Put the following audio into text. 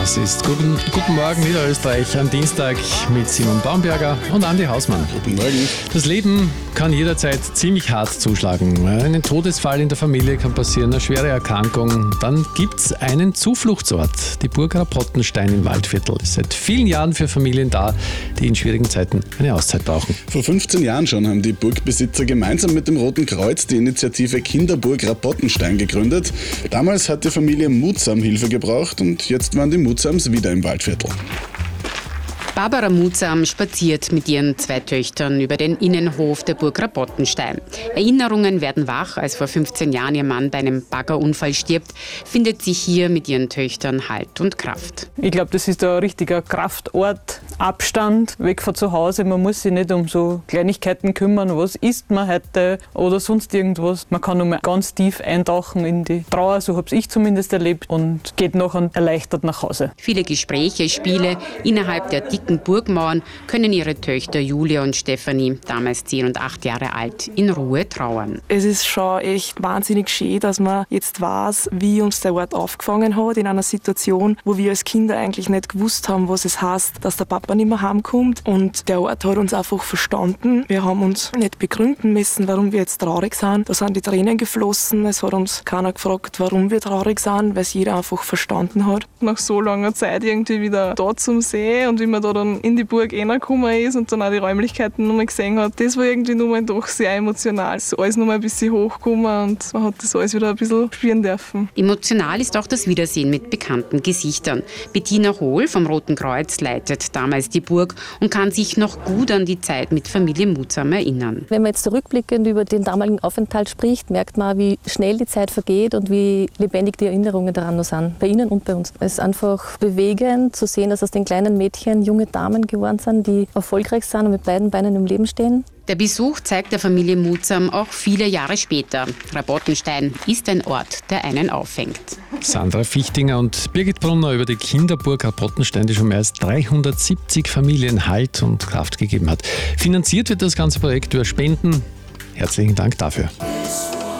Es ist guten Morgen Niederösterreich am Dienstag mit Simon Baumberger und Andi Hausmann. Guten Morgen. Das Leben kann jederzeit ziemlich hart zuschlagen. Ein Todesfall in der Familie kann passieren, eine schwere Erkrankung. Dann gibt's einen Zufluchtsort, die Burg Rapottenstein im Waldviertel. Ist seit vielen Jahren für Familien da, die in schwierigen Zeiten eine Auszeit brauchen. Vor 15 Jahren schon haben die Burgbesitzer gemeinsam mit dem Roten Kreuz die Initiative Kinderburg Rapottenstein gegründet. Damals hat die Familie Mutsam Hilfe gebraucht und jetzt waren die Mutsams wieder im Waldviertel. Barbara Mutsam spaziert mit ihren 2 Töchtern über den Innenhof der Burg Rapottenstein. Erinnerungen werden wach, als vor 15 Jahren ihr Mann bei einem Baggerunfall stirbt, findet sie hier mit ihren Töchtern Halt und Kraft. Ich glaube, das ist ein richtiger Kraftort. Abstand, weg von zu Hause. Man muss sich nicht um so Kleinigkeiten kümmern, was isst man heute oder sonst irgendwas. Man kann nur mal ganz tief eintauchen in die Trauer, so habe ich zumindest erlebt, und geht nachher erleichtert nach Hause. Viele Gespräche, Spiele innerhalb der dicken Burgmauern können ihre Töchter Julia und Stefanie, damals 10 und 8 Jahre alt, in Ruhe trauern. Es ist schon echt wahnsinnig schön, dass man jetzt weiß, wie uns der Ort aufgefangen hat, in einer Situation, wo wir als Kinder eigentlich nicht gewusst haben, was es heißt, dass der Papa nicht mehr heimkommt. Und der Ort hat uns einfach verstanden. Wir haben uns nicht begründen müssen, warum wir jetzt traurig sind. Da sind die Tränen geflossen. Es hat uns keiner gefragt, warum wir traurig sind, weil es jeder einfach verstanden hat. Nach so langer Zeit irgendwie wieder da zum See und wie man da dann in die Burg reingekommen ist und dann auch die Räumlichkeiten nochmal gesehen hat, das war irgendwie nochmal doch sehr emotional. Es ist alles nochmal ein bisschen hochgekommen und man hat das alles wieder ein bisschen spüren dürfen. Emotional ist auch das Wiedersehen mit bekannten Gesichtern. Bettina Hohl vom Roten Kreuz leitet damals die Burg und kann sich noch gut an die Zeit mit Familie Mutsam erinnern. Wenn man jetzt zurückblickend über den damaligen Aufenthalt spricht, merkt man, wie schnell die Zeit vergeht und wie lebendig die Erinnerungen daran noch sind, bei Ihnen und bei uns. Es ist einfach bewegend zu sehen, dass aus den kleinen Mädchen junge Damen geworden sind, die erfolgreich sind und mit beiden Beinen im Leben stehen. Der Besuch zeigt der Familie Mutsam auch viele Jahre später. Rapottenstein ist ein Ort, der einen auffängt. Sandra Fichtinger und Birgit Brunner über die Kinderburg Rapottenstein, die schon mehr als 370 Familien Halt und Kraft gegeben hat. Finanziert wird das ganze Projekt über Spenden. Herzlichen Dank dafür.